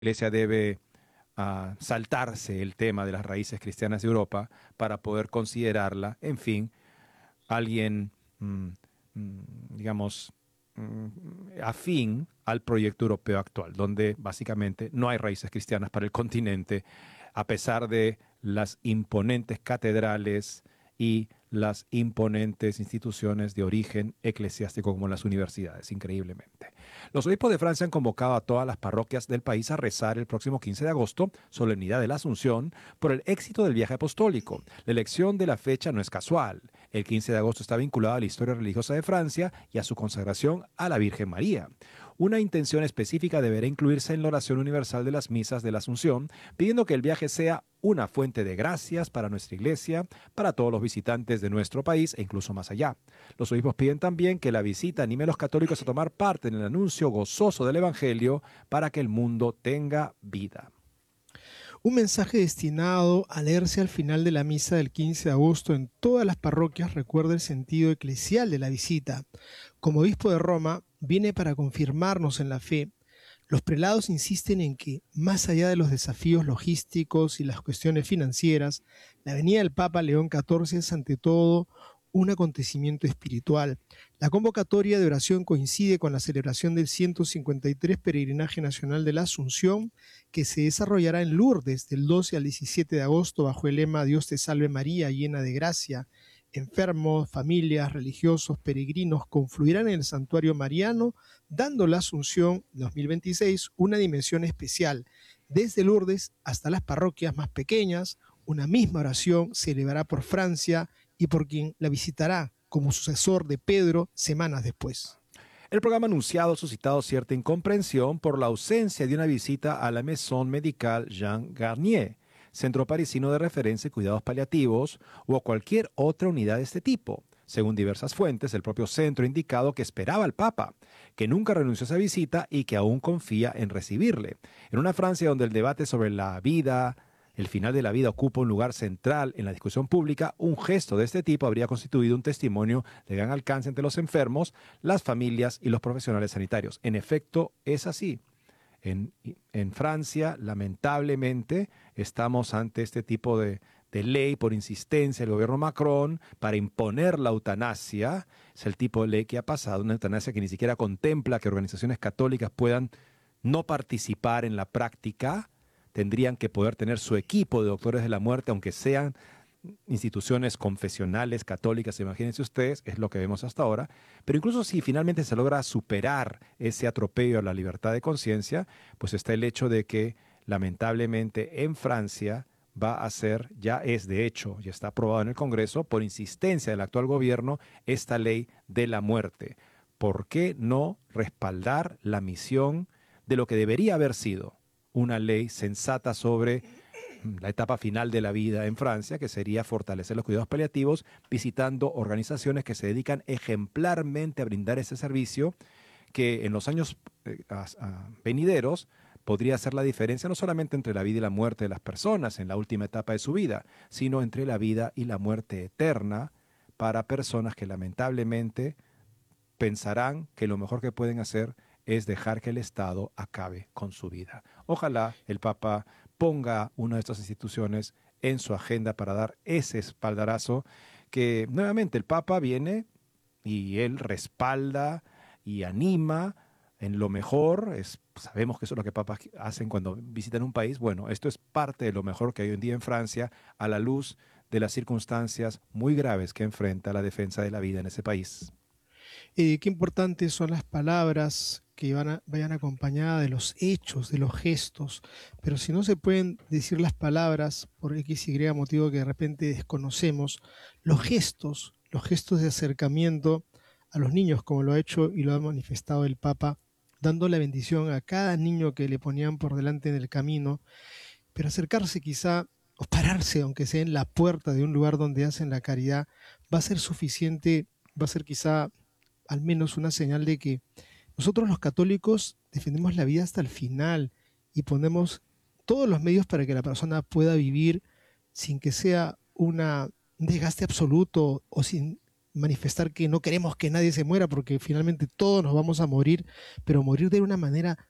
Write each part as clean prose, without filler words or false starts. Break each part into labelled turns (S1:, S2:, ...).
S1: Iglesia debe saltarse el tema de las raíces cristianas de Europa para poder considerarla, en fin, alguien, mm, digamos, afín al proyecto europeo actual, donde básicamente no hay raíces cristianas para el continente, a pesar de las imponentes catedrales y las imponentes instituciones de origen eclesiástico como las universidades, increíblemente. Los obispos de Francia han convocado a todas las parroquias del país a rezar el próximo 15 de agosto, solemnidad de la Asunción, por el éxito del viaje apostólico. La elección de la fecha no es casual. El 15 de agosto está vinculado a la historia religiosa de Francia y a su consagración a la Virgen María. Una intención específica deberá incluirse en la oración universal de las misas de la Asunción, pidiendo que el viaje sea una fuente de gracias para nuestra Iglesia, para todos los visitantes de nuestro país e incluso más allá. Los obispos piden también que la visita anime a los católicos a tomar parte en el anuncio gozoso del Evangelio para que el mundo tenga vida.
S2: Un mensaje destinado a leerse al final de la misa del 15 de agosto en todas las parroquias recuerda el sentido eclesial de la visita. Como obispo de Roma, viene para confirmarnos en la fe. Los prelados insisten en que, más allá de los desafíos logísticos y las cuestiones financieras, la venida del Papa León XIV es ante todo un acontecimiento espiritual. La convocatoria de oración coincide con la celebración del 153 Peregrinaje Nacional de la Asunción, que se desarrollará en Lourdes del 12 al 17 de agosto bajo el lema Dios te salve María, llena de gracia. Enfermos, familias, religiosos, peregrinos confluirán en el santuario mariano, dando la Asunción 2026 una dimensión especial. Desde Lourdes hasta las parroquias más pequeñas, una misma oración se elevará por Francia y por quien la visitará como sucesor de Pedro semanas después.
S1: El programa anunciado ha suscitado cierta incomprensión por la ausencia de una visita a la Maison Médicale Jean Garnier, centro parisino de referencia y cuidados paliativos, o a cualquier otra unidad de este tipo. Según diversas fuentes, el propio centro ha indicado que esperaba al Papa, que nunca renunció a esa visita y que aún confía en recibirle. En una Francia donde el debate sobre la vida, el final de la vida ocupa un lugar central en la discusión pública, un gesto de este tipo habría constituido un testimonio de gran alcance entre los enfermos, las familias y los profesionales sanitarios. En efecto, es así. En Francia, lamentablemente, estamos ante este tipo de ley por insistencia del gobierno Macron para imponer la eutanasia. Es el tipo de ley que ha pasado, una eutanasia que ni siquiera contempla que organizaciones católicas puedan no participar en la práctica. Tendrían que poder tener su equipo de doctores de la muerte, aunque sean instituciones confesionales, católicas, imagínense ustedes, es lo que vemos hasta ahora. Pero incluso si finalmente se logra superar ese atropello a la libertad de conciencia, pues está el hecho de que lamentablemente en Francia va a ser, ya es de hecho, ya está aprobado en el Congreso, por insistencia del actual gobierno, esta ley de la muerte. ¿Por qué no respaldar la misión de lo que debería haber sido una ley sensata sobre la etapa final de la vida en Francia, que sería fortalecer los cuidados paliativos, visitando organizaciones que se dedican ejemplarmente a brindar ese servicio, que en los años venideros podría hacer la diferencia no solamente entre la vida y la muerte de las personas en la última etapa de su vida, sino entre la vida y la muerte eterna para personas que lamentablemente pensarán que lo mejor que pueden hacer es dejar que el Estado acabe con su vida. Ojalá el Papa ponga una de estas instituciones en su agenda para dar ese espaldarazo que nuevamente el Papa viene y él respalda y anima en lo mejor. Sabemos que eso es lo que papas hacen cuando visitan un país. Bueno, esto es parte de lo mejor que hay hoy en día en Francia a la luz de las circunstancias muy graves que enfrenta la defensa de la vida en ese país.
S2: Qué importantes son las palabras que vayan acompañadas de los hechos, de los gestos, pero si no se pueden decir las palabras por X y motivo que de repente desconocemos, los gestos de acercamiento a los niños, como lo ha hecho y lo ha manifestado el Papa, dando la bendición a cada niño que le ponían por delante en el camino, pero acercarse quizá o pararse, aunque sea en la puerta de un lugar donde hacen la caridad, va a ser suficiente, va a ser quizá al menos una señal de que nosotros los católicos defendemos la vida hasta el final y ponemos todos los medios para que la persona pueda vivir sin que sea un desgaste absoluto o sin manifestar que no queremos que nadie se muera, porque finalmente todos nos vamos a morir, pero morir de una manera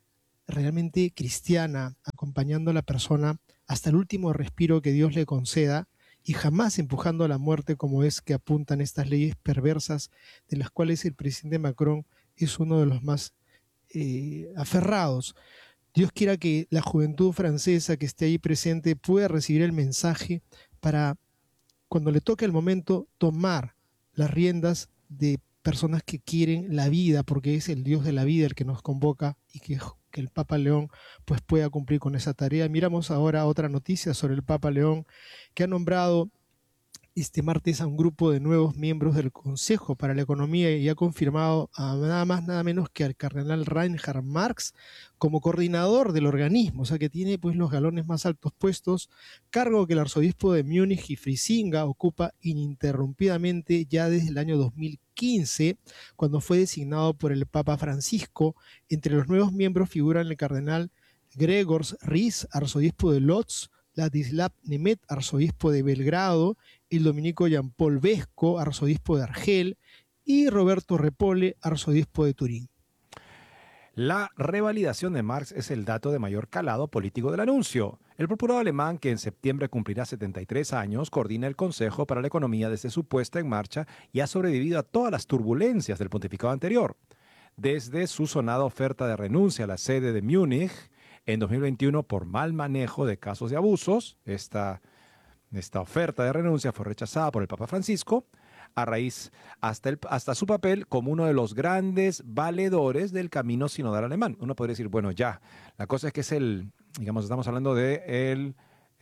S2: realmente cristiana, acompañando a la persona hasta el último respiro que Dios le conceda y jamás empujando a la muerte como es que apuntan estas leyes perversas de las cuales el presidente Macron es uno de los más aferrados. Dios quiera que la juventud francesa que esté ahí presente pueda recibir el mensaje para, cuando le toque el momento, tomar las riendas de personas que quieren la vida, porque es el Dios de la vida el que nos convoca y que el Papa León pues pueda cumplir con esa tarea. Miramos ahora otra noticia sobre el Papa León, que ha nombrado este martes a un grupo de nuevos miembros del Consejo para la Economía y ha confirmado a nada más nada menos que al cardenal Reinhard Marx como coordinador del organismo, o sea que tiene pues los galones más altos puestos, cargo que el arzobispo de Múnich y Frisinga ocupa ininterrumpidamente ya desde el año 2015, cuando fue designado por el Papa Francisco. Entre los nuevos miembros figuran el cardenal Gregors Ries, arzobispo de Lodz, Ladislav Nemet, arzobispo de Belgrado, el dominico Jean-Paul Vesco, arzobispo de Argel, y Roberto Repole, arzobispo de Turín.
S1: La revalidación de Marx es el dato de mayor calado político del anuncio. El procurador alemán, que en septiembre cumplirá 73 años, coordina el Consejo para la Economía desde su puesta en marcha y ha sobrevivido a todas las turbulencias del pontificado anterior. Desde su sonada oferta de renuncia a la sede de Múnich en 2021 por mal manejo de casos de abusos, esta oferta de renuncia fue rechazada por el Papa Francisco, a raíz hasta su papel como uno de los grandes valedores del camino sinodal alemán. Uno podría decir, bueno, ya, la cosa es que es estamos hablando de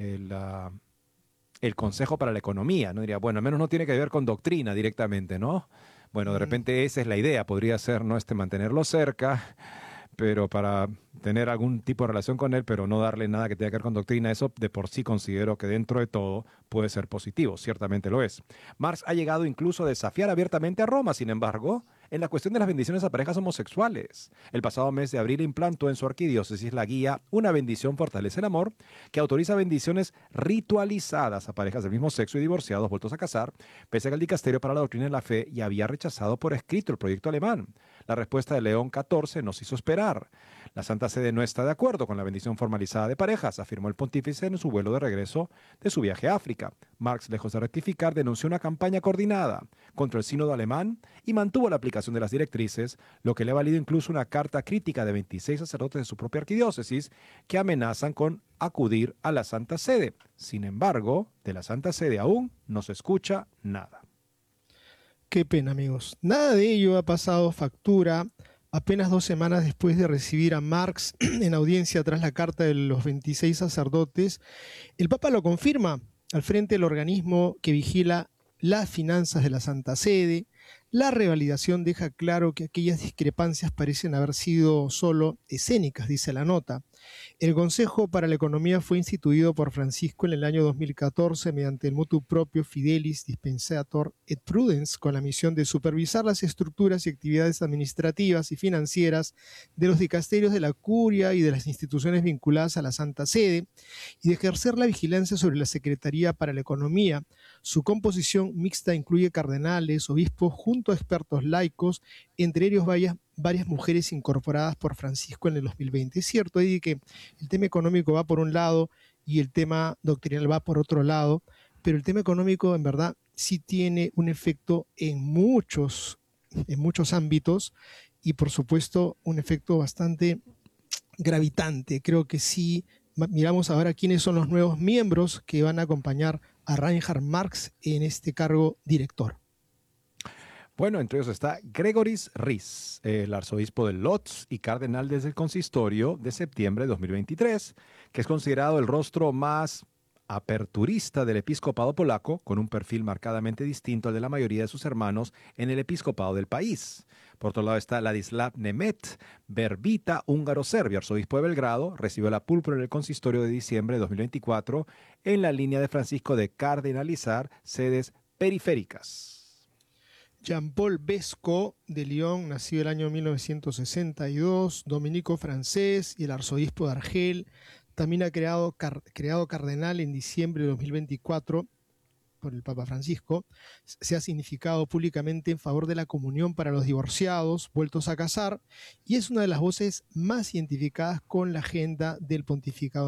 S1: el Consejo para la Economía, ¿no? Diría, bueno, al menos no tiene que ver con doctrina directamente, ¿no? Bueno, de repente esa es la idea, podría ser, ¿no? Mantenerlo cerca, pero para tener algún tipo de relación con él, pero no darle nada que tenga que ver con doctrina, eso de por sí considero que dentro de todo puede ser positivo, ciertamente lo es. Marx ha llegado incluso a desafiar abiertamente a Roma, sin embargo, en la cuestión de las bendiciones a parejas homosexuales. El pasado mes de abril implantó en su arquidiócesis la guía Una bendición fortalece el amor, que autoriza bendiciones ritualizadas a parejas del mismo sexo y divorciados vueltos a casar, pese a que el Dicasterio para la Doctrina de la Fe ya había rechazado por escrito el proyecto alemán. La respuesta de León XIV nos hizo esperar. La Santa Sede no está de acuerdo con la bendición formalizada de parejas, afirmó el pontífice en su vuelo de regreso de su viaje a África. Marx, lejos de rectificar, denunció una campaña coordinada contra el sínodo alemán y mantuvo la aplicación de las directrices, lo que le ha valido incluso una carta crítica de 26 sacerdotes de su propia arquidiócesis que amenazan con acudir a la Santa Sede. Sin embargo, de la Santa Sede aún no se escucha nada.
S2: Qué pena, amigos. Nada de ello ha pasado factura apenas 2 semanas después de recibir a Marx en audiencia tras la carta de los 26 sacerdotes. El Papa lo confirma al frente del organismo que vigila las finanzas de la Santa Sede. La revalidación deja claro que aquellas discrepancias parecen haber sido solo escénicas, dice la nota. El Consejo para la Economía fue instituido por Francisco en el año 2014 mediante el motu proprio Fidelis Dispensator et Prudens, con la misión de supervisar las estructuras y actividades administrativas y financieras de los dicasterios de la Curia y de las instituciones vinculadas a la Santa Sede, y de ejercer la vigilancia sobre la Secretaría para la Economía. Su composición mixta incluye cardenales, obispos, junto a expertos laicos, entre ellos varias mujeres incorporadas por Francisco en el 2020. Es cierto, Eddie, que el tema económico va por un lado y el tema doctrinal va por otro lado, pero el tema económico en verdad sí tiene un efecto en muchos ámbitos y por supuesto un efecto bastante gravitante. Creo que sí, miramos ahora quiénes son los nuevos miembros que van a acompañar a Reinhard Marx en este cargo director.
S1: Bueno, entre ellos está Gregoris Ries, el arzobispo de Lodz y cardenal desde el consistorio de septiembre de 2023, que es considerado el rostro más aperturista del episcopado polaco, con un perfil marcadamente distinto al de la mayoría de sus hermanos en el episcopado del país. Por otro lado está Ladislav Nemet, verbita húngaro-serbio, arzobispo de Belgrado, recibió la púrpura en el consistorio de diciembre de 2024 en la línea de Francisco de cardenalizar sedes periféricas.
S2: Jean-Paul Vesco de Lyon, nacido el año 1962, dominico francés y el arzobispo de Argel, también ha creado cardenal en diciembre de 2024. por el Papa Francisco, se ha significado públicamente en favor de la comunión para los divorciados vueltos a casar y es una de las voces más identificadas con la agenda del pontificado